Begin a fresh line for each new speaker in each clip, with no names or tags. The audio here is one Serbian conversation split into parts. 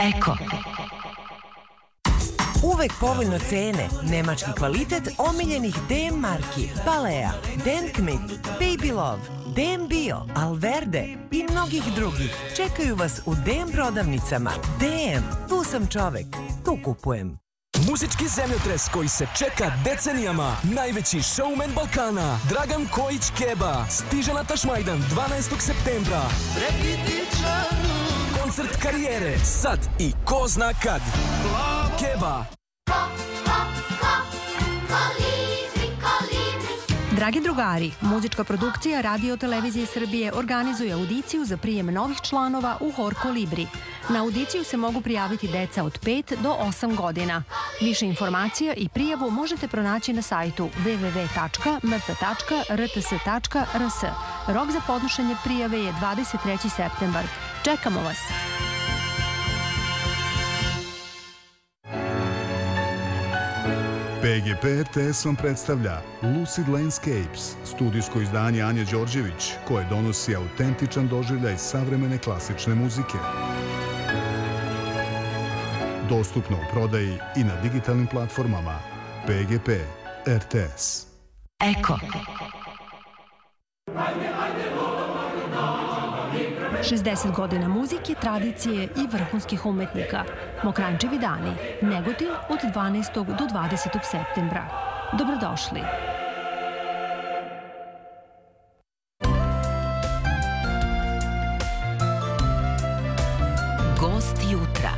Eko. Uvek povoljno cene, nemački kvalitet omiljenih DM marki, Balea, DM Kmit, Baby Love, DM Bio, Alverde i mnogih drugih. Čekaju vas u DM prodavnicama. DM, tu sam čovek, tu kupujem.
Muzički zemljotres koji se čeka decenijama. Najveći showman Balkana, Dragan Kojić Keba, stiže na Tašmajdan 12. septembra. Koncert karijere, sad i ko zna kad. Keba.
Dragi drugari, muzička produkcija Radio Televizije Srbije organizuje audiciju za prijem novih članova u Hor Kolibri. Na audiciju se mogu prijaviti deca od 5 do 8 godina. Više informacija i prijavu možete pronaći na sajtu www.mp.rts.rs. Rok za podnošenje prijave je 23. septembar. Čekamo vas!
PGP RTS vam predstavlja Lucid Landscapes, studijsko izdanje Anje Đorđević, koje donosi autentičan doživljaj savremene klasične muzike. Dostupno u prodaji i na digitalnim platformama. PGP RTS.
Eko.
60 godina muzike, tradicije i vrhunskih umetnika. Mokrančevi dani. Negotin od 12. do 20. septembra. Dobrodošli.
Gost jutra.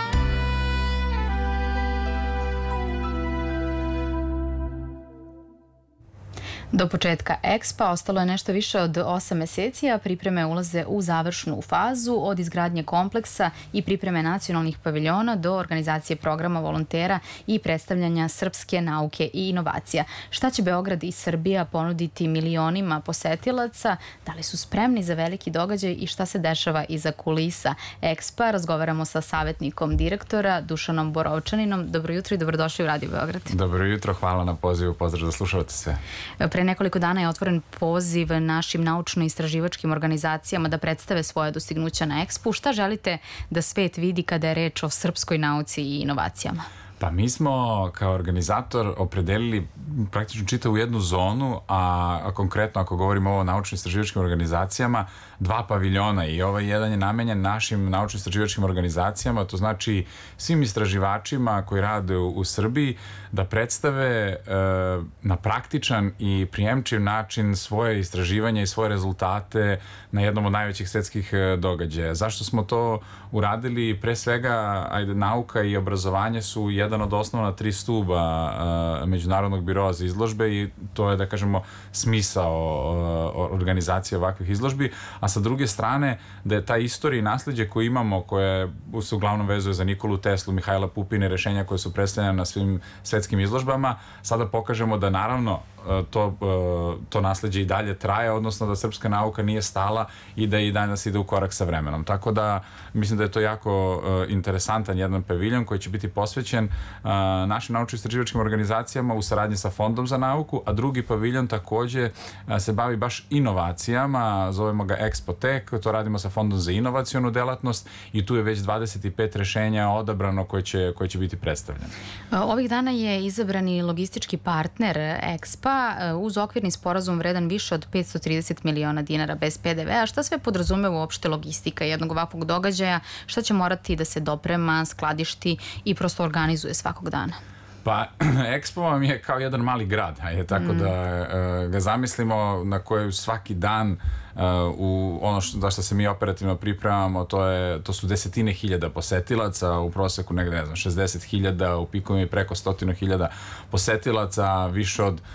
Do početka Expa ostalo je nešto više od 8 meseci, a pripreme ulaze u završnu fazu od izgradnje kompleksa i pripreme nacionalnih paviljona do organizacije programa volontera i predstavljanja srpske nauke i inovacija. Šta će Beograd i Srbija ponuditi milionima posetilaca? Da li su spremni za veliki događaj i šta se dešava iza kulisa Expa? Razgovaramo sa savjetnikom direktora Dušanom Borovčaninom. Dobro jutro i dobrodošli u Radio Beograd.
Dobro jutro, hvala na pozivu, pozdrav da slušavate sve.
Pre nekoliko dana je otvoren poziv našim naučno-istraživačkim organizacijama da predstave svoje dostignuća na Expu. Šta želite da svet vidi kada je reč o srpskoj nauci i inovacijama?
Pa mi smo kao organizator opredelili praktično čitavu jednu zonu, a konkretno ako govorimo o naučno-istraživačkim organizacijama, 2 paviljona i ovaj jedan je namenjen našim naučno-istraživačkim organizacijama, to znači svim istraživačima koji rade u Srbiji da predstave na praktičan i prijemčiv način svoje istraživanje i svoje rezultate na jednom od najvećih svetskih događaja. Zašto smo to uradili? Pre svega, nauka i obrazovanje su jedan od osnovna 3 stuba Međunarodnog biroa za izložbe i to je, da kažemo, smisao organizacije ovakvih izložbi, a sa druge strane da je ta istorija i nasleđe koje imamo, koje se uglavnom vezuje za Nikolu Teslu, Mihajla Pupina i rešenja koje su predstavljene na svim svetskim izložbama, sada pokažemo da naravno to nasleđe i dalje traje, odnosno da srpska nauka nije stala i da i danas ide u korak sa vremenom. Tako da mislim da je to jako interesantan jedan paviljon koji će biti posvećen našim naučno-istraživačkim organizacijama u saradnji sa Fondom za nauku, a drugi paviljon takođe se bavi baš inovacijama, zovemo ga Expo-Tech, to radimo sa Fondom za inovacionu delatnost i tu je već 25 rešenja odabrano koje će biti predstavljene.
Ovih dana je izabrani logistički partner Expa uz okvirni sporazum vredan više od 530 miliona dinara bez PDV-a. Šta sve podrazume uopšte logistika jednog ovakvog događaja? Šta će morati da se doprema, skladišti i prosto organizuje svakog dana?
Pa, Expo vam je kao jedan mali grad, tako da ga zamislimo, na kojoj svaki dan ono za što se mi operativno pripremamo, to su desetine hiljada posetilaca, u proseku negde, ne znam, 60.000, u pikovima preko 100.000 posetilaca, više od